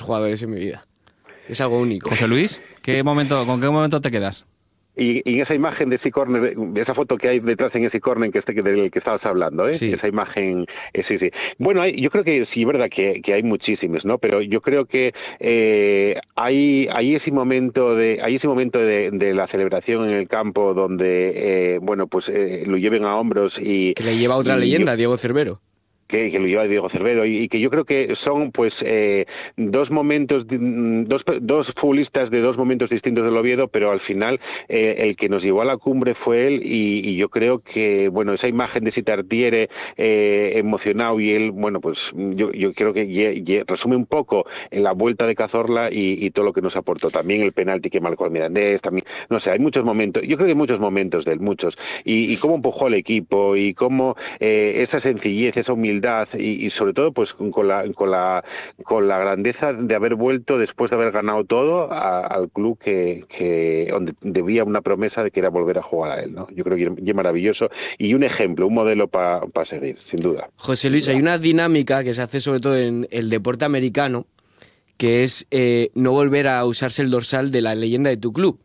jugadores en mi vida. Es algo único. José Luis, ¿con qué momento te quedas? Y en esa imagen de ese córner, esa foto que hay detrás en ese córner del que estabas hablando, Sí. Esa imagen, sí. Bueno, yo creo que sí, es verdad que hay muchísimos, ¿no? Pero yo creo que hay ese momento de la celebración en el campo donde, lo lleven a hombros y... Que le lleva otra leyenda, Diego Cervero. Que lo lleva Diego Cervero y que yo creo que son dos futbolistas de dos momentos distintos del Oviedo, pero al final el que nos llevó a la cumbre fue él y yo creo que esa imagen de Sitartiere emocionado y él, yo creo que resume un poco en la vuelta de Cazorla y todo lo que nos aportó, también el penalti que marcó el Mirandés, también, no sé, hay muchos momentos, yo creo que hay muchos momentos de él, muchos, y cómo empujó al equipo y cómo esa sencillez, esa humildad y sobre todo pues con la grandeza de haber vuelto después de haber ganado todo al club que donde debía una promesa de que era volver a jugar a él, ¿no? Yo creo que es maravilloso y un ejemplo, un modelo para seguir, sin duda. José Luis, hay una dinámica que se hace sobre todo en el deporte americano, que es no volver a usarse el dorsal de la leyenda de tu club.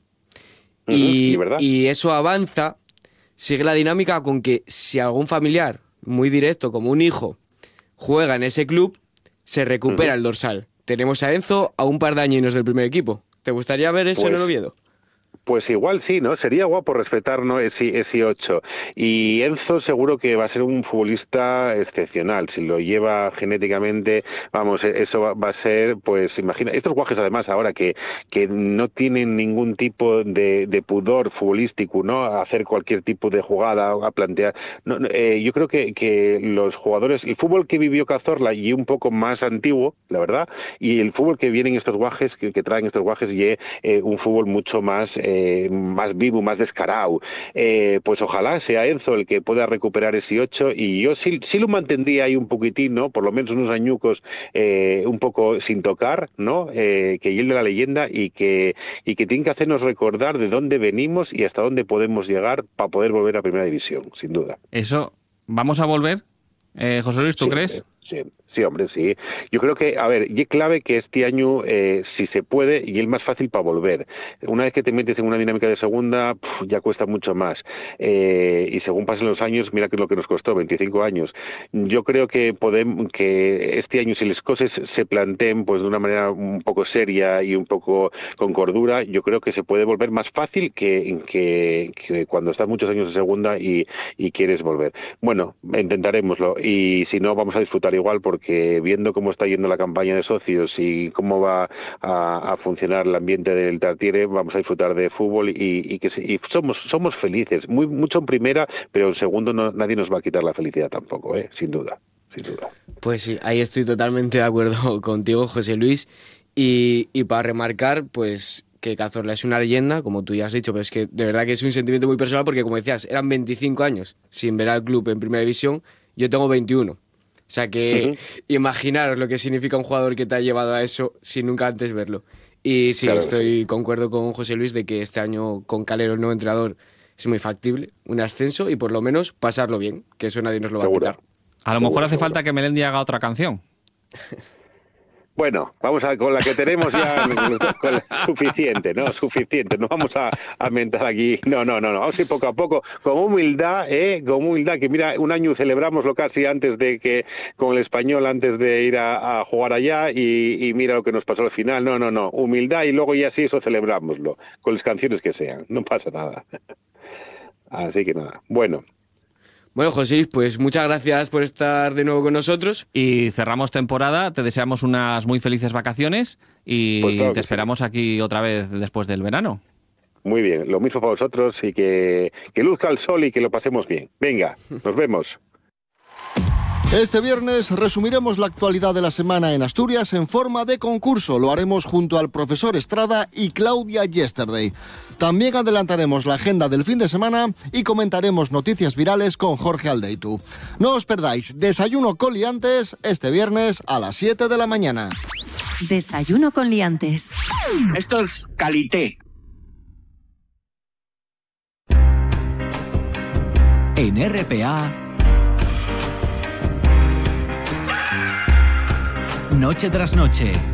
Y eso avanza, sigue la dinámica con que si algún familiar muy directo, como un hijo, juega en ese club, se recupera el dorsal. Tenemos a Enzo a un par de añinos del primer equipo. ¿Te gustaría ver eso en el Oviedo? Pues igual sí, ¿no? Sería guapo respetar, ¿no? ese 8. Y Enzo seguro que va a ser un futbolista excepcional. Si lo lleva genéticamente, eso va a ser, pues imagina, estos guajes además ahora que no tienen ningún tipo de pudor futbolístico, ¿no? A hacer cualquier tipo de jugada, a plantear. Yo creo que los jugadores, el fútbol que vivió Cazorla y un poco más antiguo, la verdad, y el fútbol que vienen estos guajes, que traen estos guajes, y un fútbol mucho más vivo, más descarado. Pues ojalá sea Enzo el que pueda recuperar ese 8 y yo sí lo mantendría ahí un poquitín, ¿no? Por lo menos unos añucos un poco sin tocar, ¿no? Que él de la leyenda y que tiene que hacernos recordar de dónde venimos y hasta dónde podemos llegar para poder volver a Primera División, sin duda. Eso, ¿vamos a volver? José Luis, ¿tú crees? Sí, hombre, sí. Yo creo que, y es clave que este año, si se puede, y es más fácil para volver. Una vez que te metes en una dinámica de segunda, ya cuesta mucho más. Y según pasen los años, mira que es lo que nos costó, 25 años. Yo creo que este año, si las cosas se planteen pues de una manera un poco seria y un poco con cordura, yo creo que se puede volver más fácil que cuando estás muchos años de segunda y quieres volver. Bueno, intentaremoslo. Y si no, vamos a disfrutar igual porque viendo cómo está yendo la campaña de socios y cómo va a funcionar el ambiente del Tartiere, vamos a disfrutar de fútbol y somos felices, mucho en primera, pero en segundo nadie nos va a quitar la felicidad tampoco, sin duda. Pues sí, ahí estoy totalmente de acuerdo contigo, José Luis, y para remarcar, pues que Cazorla es una leyenda, como tú ya has dicho, pero es que de verdad que es un sentimiento muy personal porque, como decías, eran 25 años sin ver al club en Primera División, yo tengo 21. O sea que imaginaros lo que significa un jugador que te ha llevado a eso sin nunca antes verlo. Y sí, claro, concuerdo con José Luis de que este año con Calero, el nuevo entrenador, es muy factible un ascenso y por lo menos pasarlo bien, que eso nadie nos lo va a quitar. A lo mejor hace falta que Melendi haga otra canción. Bueno, vamos con la que tenemos ya suficiente, ¿no? Suficiente. No vamos a mentar aquí. No. Vamos a ir poco a poco, con humildad, que mira, un año celebramoslo casi antes de que, con el Español, antes de ir a jugar allá y mira lo que nos pasó al final. No. Humildad y luego ya sí eso celebramoslo, con las canciones que sean. No pasa nada. Así que nada. Bueno, José Luis, pues muchas gracias por estar de nuevo con nosotros. Y cerramos temporada, te deseamos unas muy felices vacaciones y pues claro, te esperamos aquí otra vez después del verano. Muy bien, lo mismo para vosotros y que luzca el sol y que lo pasemos bien. Venga, nos vemos. Este viernes resumiremos la actualidad de la semana en Asturias en forma de concurso. Lo haremos junto al profesor Estrada y Claudia Yesterday. También adelantaremos la agenda del fin de semana y comentaremos noticias virales con Jorge Aldeitu. No os perdáis Desayuno con Liantes este viernes a las 7 de la mañana. Desayuno con Liantes. Esto es calité. En RPA... Noche tras noche,